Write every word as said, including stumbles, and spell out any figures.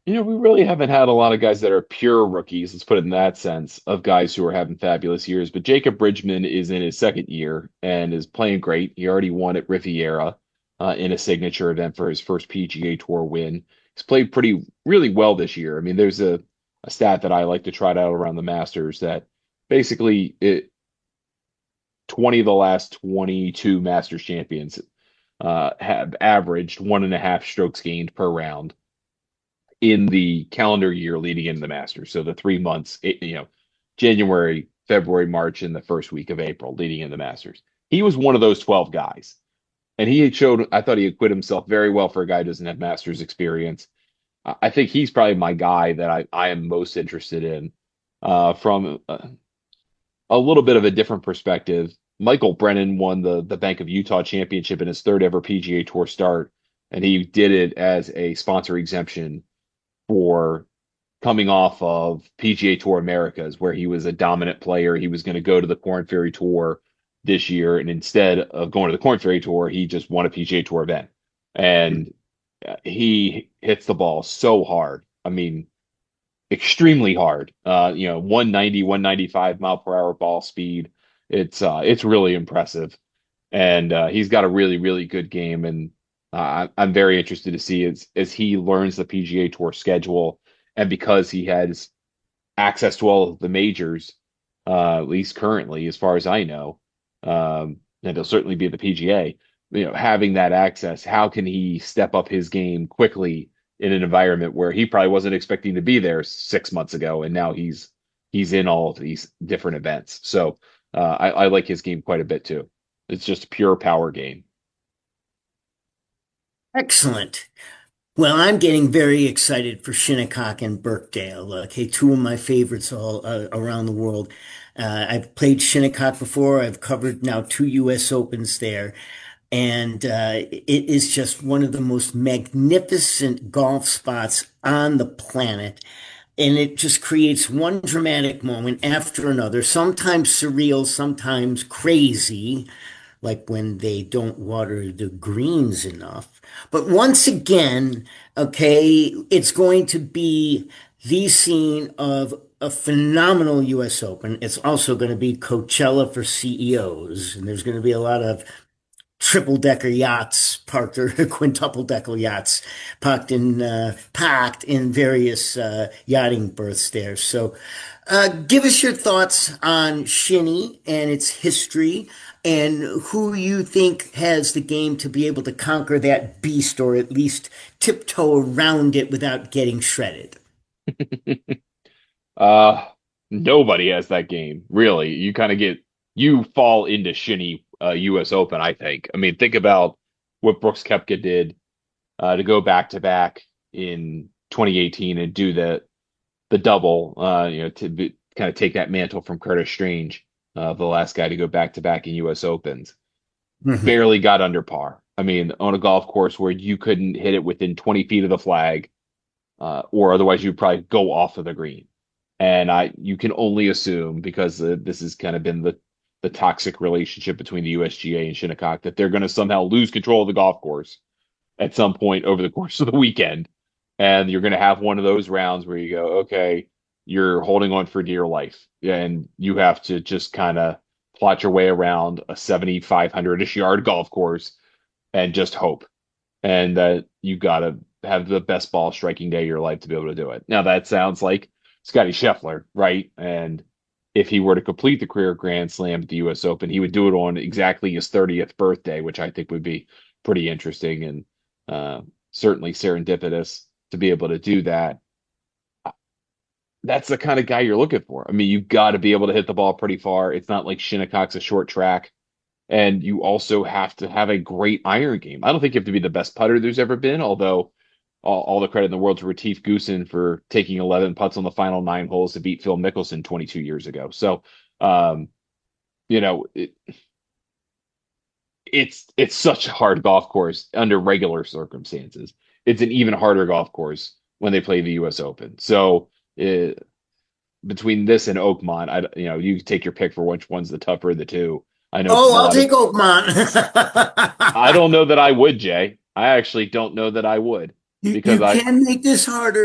You know, we really haven't had a lot of guys that are pure rookies, let's put it in that sense, of guys who are having fabulous years. But Jacob Bridgman is in his second year and is playing great. He already won at Riviera uh, in a signature event for his first P G A Tour win. He's played pretty, really well this year. I mean, there's a, a stat that I like to trot out around the Masters that basically it, twenty of the last twenty-two Masters champions uh, have averaged one and a half strokes gained per round in the calendar year leading into the Masters. So the three months, it, you know, January, February, March, and the first week of April leading into the Masters. He was one of those twelve guys. And he had showed, I thought he acquitted himself very well for a guy who doesn't have Masters experience. I think he's probably my guy that I, I am most interested in uh, from a, a little bit of a different perspective. Michael Brennan won the, the Bank of Utah championship in his third ever P G A Tour start, and he did it as a sponsor exemption for coming off of P G A Tour Americas, where he was a dominant player. He was going to go to the Corn Ferry Tour this year, and instead of going to the Corn Ferry Tour, he just won a P G A Tour event. And uh, he hits the ball so hard. I mean, extremely hard. Uh, you know, one ninety, one ninety-five mile per hour ball speed. It's uh, it's really impressive, and uh, he's got a really, really good game. And uh, I'm very interested to see as as he learns the P G A Tour schedule, and because he has access to all of the majors, uh, at least currently, as far as I know, um, and he'll certainly be at the P G A. You know, having that access, how can he step up his game quickly in an environment where he probably wasn't expecting to be there six months ago, and now he's he's in all of these different events. So uh, I, I like his game quite a bit too. It's just a pure power game. Excellent. Well, I'm getting very excited for Shinnecock and Birkdale. Okay, two of my favorites all uh, around the world. Uh, I've played Shinnecock before. I've covered now two U S Opens there, and uh, it is just one of the most magnificent golf spots on the planet. And it just creates one dramatic moment after another, sometimes surreal, sometimes crazy, like when they don't water the greens enough. But once again, okay, it's going to be the scene of a phenomenal U S Open. It's also going to be Coachella for C E Os, and there's going to be a lot of triple decker yachts parked or quintuple decker yachts parked in uh, packed in various uh, yachting berths there. So, uh, give us your thoughts on Shinny and its history, and who you think has the game to be able to conquer that beast, or at least tiptoe around it without getting shredded. Uh, Nobody has that game, really. You kind of get you fall into shinny uh, U S Open, I think. I mean, think about what Brooks Koepka did uh, to go back to back in twenty eighteen and do the the double, uh, you know, to be, kind of take that mantle from Curtis Strange, uh, the last guy to go back to back in U S Opens. Mhm. Barely got under par. I mean, on a golf course where you couldn't hit it within twenty feet of the flag, uh, or otherwise you'd probably go off of the green. And I, you can only assume because uh, this has kind of been the the toxic relationship between the U S G A and Shinnecock that they're going to somehow lose control of the golf course at some point over the course of the weekend. And you're going to have one of those rounds where you go, okay, you're holding on for dear life. And you have to just kind of plot your way around a seventy-five hundred-ish yard golf course and just hope. And that uh, you got to have the best ball striking day of your life to be able to do it. Now, that sounds like Scotty Scheffler, right? And if he were to complete the career Grand Slam at the U S Open, he would do it on exactly his thirtieth birthday, which I think would be pretty interesting and uh, certainly serendipitous to be able to do that. That's the kind of guy you're looking for. I mean, you've got to be able to hit the ball pretty far. It's not like Shinnecock's a short track. And you also have to have a great iron game. I don't think you have to be the best putter there's ever been, although all, all the credit in the world to Retief Goosen for taking eleven putts on the final nine holes to beat Phil Mickelson twenty-two years ago. So, um, you know, it, it's it's such a hard golf course under regular circumstances. It's an even harder golf course when they play the U S Open. So, uh, between this and Oakmont, I you know you take your pick for which one's the tougher of the two. I know a Oh, I'll lot of take Oakmont. I don't know that I would, Jay. I actually don't know that I would You, because you I can make this harder.